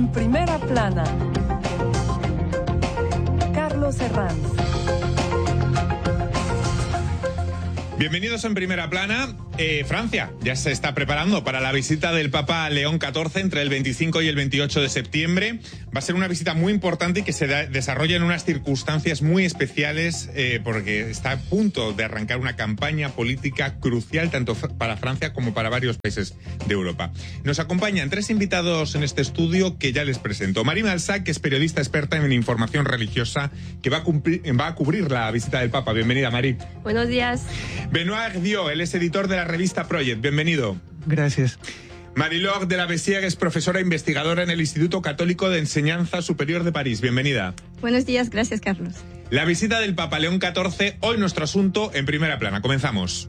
Primera plana. Carlos Herranz. Bienvenidos en Primera Plana. Francia ya se está preparando para la visita del Papa León XIV entre el 25 y el 28 de septiembre. Va a ser una visita muy importante y que se desarrolla en unas circunstancias muy especiales porque está a punto de arrancar una campaña política crucial tanto para Francia como para varios países de Europa. Nos acompañan tres invitados en este estudio que ya les presento. Marie Malsac, que es periodista experta en información religiosa, que va a cubrir la visita del Papa. Bienvenida, Marie. Buenos días. Benoît Hervieux, él es editor de la revista Project. Bienvenido. Gracias. Marie-Laure de la Bessière es profesora investigadora en el Instituto Católico de Enseñanza Superior de París. Bienvenida. Buenos días, gracias, Carlos. La visita del Papa León XIV, hoy nuestro asunto en Primera Plana. Comenzamos.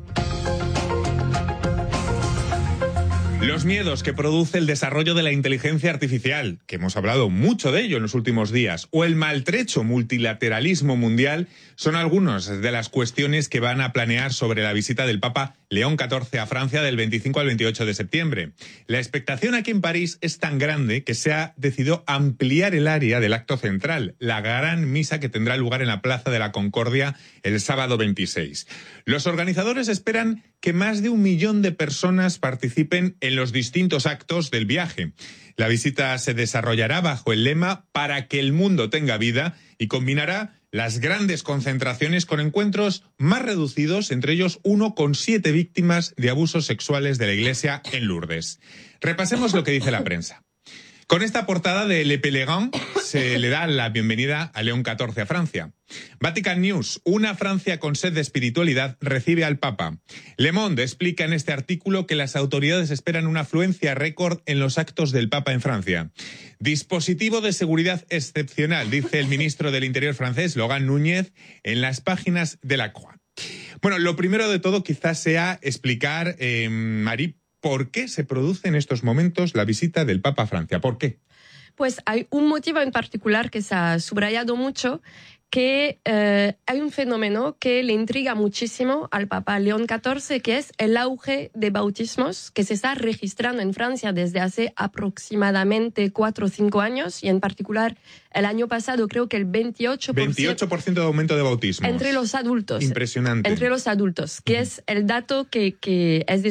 Los miedos que produce el desarrollo de la inteligencia artificial, que hemos hablado mucho de ello en los últimos días, o el maltrecho multilateralismo mundial, son algunas de las cuestiones que van a planear sobre la visita del Papa León XIV a Francia del 25 al 28 de septiembre. La expectación aquí en París es tan grande que se ha decidido ampliar el área del acto central, la gran misa que tendrá lugar en la Plaza de la Concordia el sábado 26. Los organizadores esperan que más de 1 millón de personas participen en los distintos actos del viaje. La visita se desarrollará bajo el lema «Para que el mundo tenga vida» y combinará las grandes concentraciones con encuentros más reducidos, entre ellos uno con 7 víctimas de abusos sexuales de la Iglesia en Lourdes. Repasemos lo que dice la prensa. Con esta portada de Le Pèlerin se le da la bienvenida a León XIV a Francia. Vatican News, una Francia con sed de espiritualidad recibe al Papa. Le Monde explica en este artículo que las autoridades esperan una afluencia récord en los actos del Papa en Francia. Dispositivo de seguridad excepcional, dice el ministro del Interior francés, Laurent Nunez, en las páginas de la Croix. Bueno, lo primero de todo quizás sea explicar, Marie, ¿por qué se produce en estos momentos la visita del Papa a Francia? ¿Por qué? Pues hay un motivo en particular que se ha subrayado mucho, que hay un fenómeno que le intriga muchísimo al Papa León XIV, que es el auge de bautismos que se está registrando en Francia desde hace aproximadamente 4 o 5 años, y en particular el año pasado creo que el 28%... 28% de aumento de bautismos. Entre los adultos. Impresionante. Entre los adultos, que es el dato que es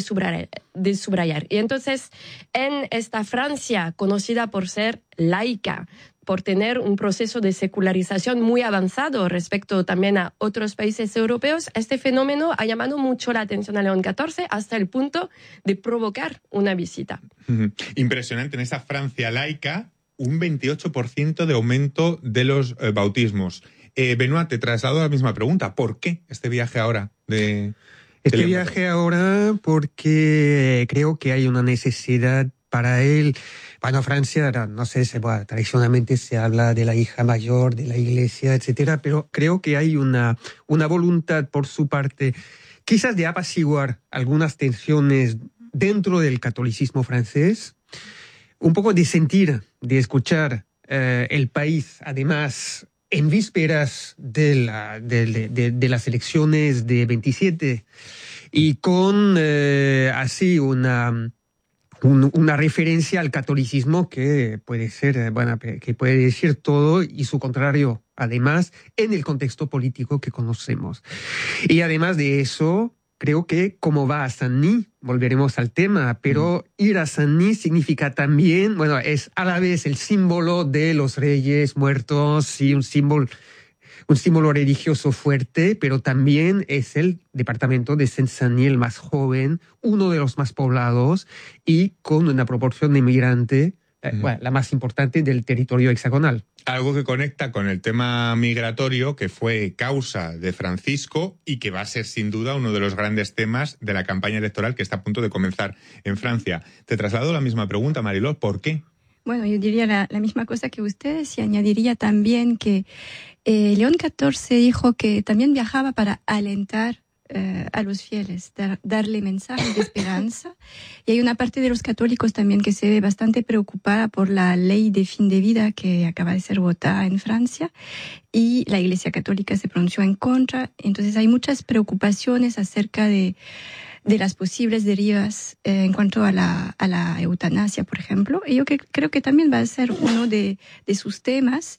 de subrayar. Y entonces, en esta Francia conocida por ser laica, por tener un proceso de secularización muy avanzado respecto también a otros países europeos, este fenómeno ha llamado mucho la atención a León XIV hasta el punto de provocar una visita. Impresionante, en esa Francia laica, un 28% de aumento de los bautismos. Benoît, te traslado la misma pregunta. ¿Por qué este viaje ahora Este viaje ahora porque creo que hay una necesidad para él. Bueno, Francia, no sé, tradicionalmente se habla de la hija mayor de la Iglesia, etcétera, pero creo que hay una voluntad por su parte, quizás de apaciguar algunas tensiones dentro del catolicismo francés, un poco de sentir, de escuchar el país, además, en vísperas de las elecciones de 27, y con así una referencia al catolicismo que puede ser, que puede decir todo y su contrario, además, en el contexto político que conocemos. Y además de eso, creo que como va a Saint-Denis, volveremos al tema, pero ir a Saint-Denis significa también, es a la vez el símbolo de los reyes muertos y un símbolo religioso fuerte, pero también es el departamento de Seine-Saint-Denis el más joven, uno de los más poblados y con una proporción de inmigrante, la más importante del territorio hexagonal. Algo que conecta con el tema migratorio, que fue causa de Francisco y que va a ser sin duda uno de los grandes temas de la campaña electoral que está a punto de comenzar en Francia. Te traslado la misma pregunta, Marie-Laure, ¿por qué? Bueno, yo diría la misma cosa que ustedes y añadiría también que León XIV dijo que también viajaba para alentar a los fieles, darle mensajes de esperanza. Y hay una parte de los católicos también que se ve bastante preocupada por la ley de fin de vida que acaba de ser votada en Francia, y la Iglesia Católica se pronunció en contra. Entonces hay muchas preocupaciones acerca de de las posibles derivas en cuanto a la eutanasia, por ejemplo. Y yo creo que también va a ser uno de sus temas,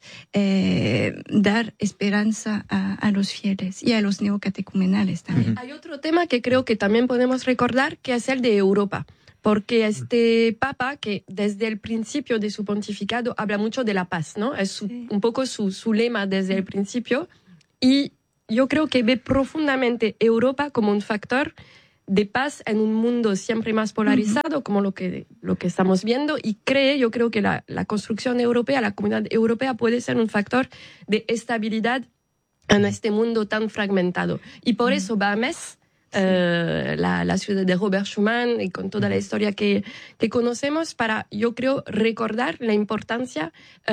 dar esperanza a los fieles y a los neocatecumenales también. Hay otro tema que creo que también podemos recordar, que es el de Europa. Porque este papa, que desde el principio de su pontificado habla mucho de la paz, ¿no? Es un poco su lema desde el principio. Y yo creo que ve profundamente Europa como un factor de paz en un mundo siempre más polarizado, como lo que estamos viendo. Y yo creo que la construcción europea, la comunidad europea puede ser un factor de estabilidad en este mundo tan fragmentado. Y por eso Metz, la ciudad de Robert Schuman, y con toda la historia que conocemos, para, yo creo, recordar la importancia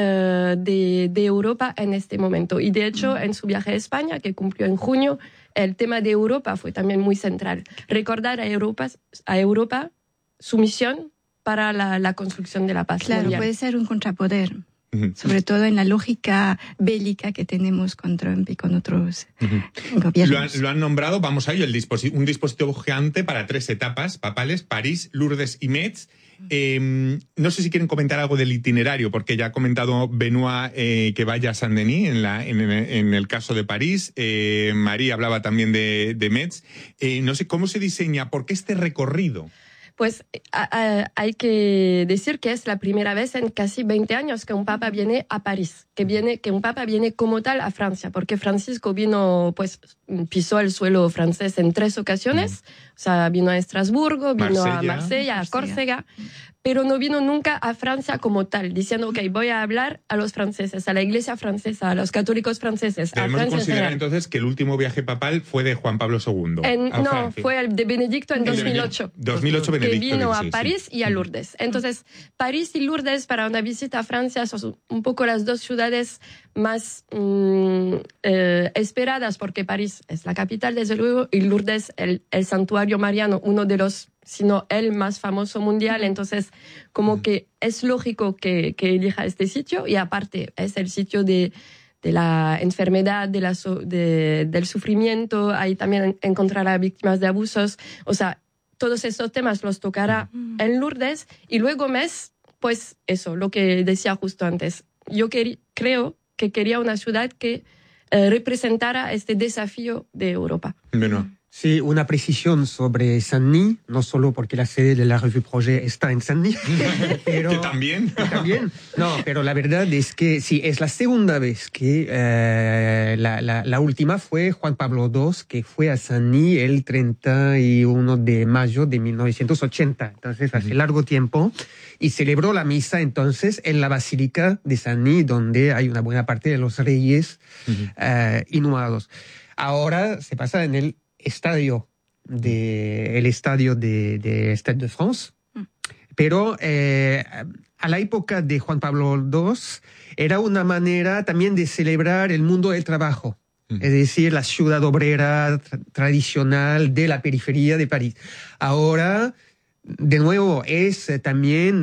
de Europa en este momento. Y de hecho, en su viaje a España, que cumplió en junio, el tema de Europa fue también muy central. Recordar a Europa su misión para la construcción de la paz mundial. Puede ser un contrapoder. Sobre todo en la lógica bélica que tenemos con Trump y con otros gobiernos. Lo han nombrado, vamos a ello, un dispositivo gigante para 3 etapas papales: París, Lourdes y Metz. No sé si quieren comentar algo del itinerario, porque ya ha comentado Benoît que vaya a Saint-Denis en el caso de París. María hablaba también de Metz. No sé cómo se diseña, ¿por qué este recorrido? Pues hay que decir que es la primera vez en casi 20 años que un papa viene a París, que un papa viene como tal a Francia, porque Francisco pisó el suelo francés en 3 ocasiones, o sea, vino a Estrasburgo, vino a Marsella, a Córcega, pero no vino nunca a Francia como tal, diciendo, ok, voy a hablar a los franceses, a la iglesia francesa, a los católicos franceses. Debemos considerar entonces que el último viaje papal fue de Juan Pablo II. No, fue el de Benedicto en 2008. 2008 Benedicto. Que vino a París y a Lourdes. Entonces, París y Lourdes para una visita a Francia son un poco las 2 ciudades más esperadas, porque París es la capital, desde luego, y Lourdes el santuario mariano, uno de los, sino el más famoso mundial. Entonces, como que es lógico que elija este sitio, y aparte es el sitio de la enfermedad, del sufrimiento. Ahí también encontrará víctimas de abusos. O sea, todos esos temas los tocará en Lourdes. Y luego Metz, pues eso, lo que decía justo antes. Yo creo que quería una ciudad que representara este desafío de Europa. Bueno. Sí, una precisión sobre Saint-Denis, no solo porque la sede de la Revue Projet está en Saint-Denis, pero... ¿Que también? También. No, pero la verdad es que sí, es la segunda vez que la última fue Juan Pablo II, que fue a Saint-Denis el 31 de mayo de 1980, entonces hace largo tiempo, y celebró la misa entonces en la Basílica de Saint-Denis, donde hay una buena parte de los reyes inhumados. Ahora se pasa en el estadio de Stade de France, pero a la época de Juan Pablo II era una manera también de celebrar el mundo del trabajo, es decir, la ciudad obrera tradicional de la periferia de París. Ahora, de nuevo, es también,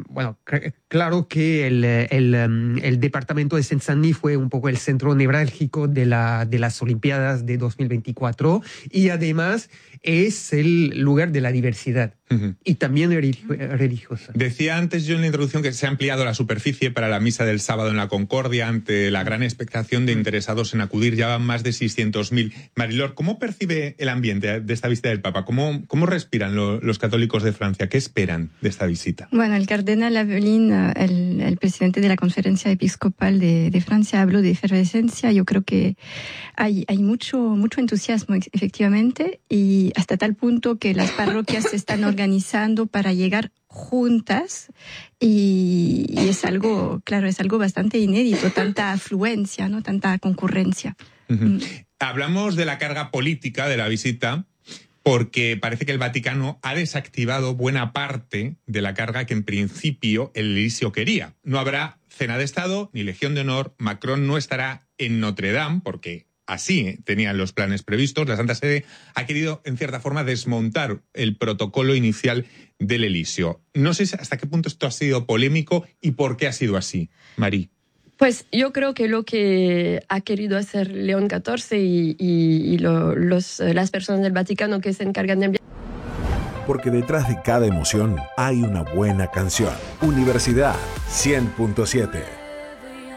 claro que el departamento de Seine-Saint-Denis fue un poco el centro nevrálgico de las Olimpiadas de 2024, y además es el lugar de la diversidad y también religiosa. Decía antes yo en la introducción que se ha ampliado la superficie para la misa del sábado en la Concordia ante la gran expectación de interesados en acudir. Ya van más de 600.000. Marilor, ¿cómo percibe el ambiente de esta visita del Papa? ¿Cómo respiran los católicos de Francia? ¿Qué esperan de esta visita? Bueno, el cardenal Avelin, el presidente de la Conferencia Episcopal de Francia, habló de efervescencia. Yo creo que hay mucho entusiasmo, efectivamente, y hasta tal punto que las parroquias se están organizando para llegar juntas, y es algo bastante inédito, tanta afluencia, ¿no? Tanta concurrencia. Hablamos de la carga política de la visita, porque parece que el Vaticano ha desactivado buena parte de la carga que en principio el Elíseo quería. No habrá cena de Estado ni Legión de Honor, Macron no estará en Notre Dame, porque así tenían los planes previstos. La Santa Sede ha querido, en cierta forma, desmontar el protocolo inicial del Elíseo. No sé hasta qué punto esto ha sido polémico y por qué ha sido así, Marí. Pues yo creo que lo que ha querido hacer León XIV y las personas del Vaticano que se encargan de enviar porque detrás de cada emoción hay una buena canción. Universidad 100.7.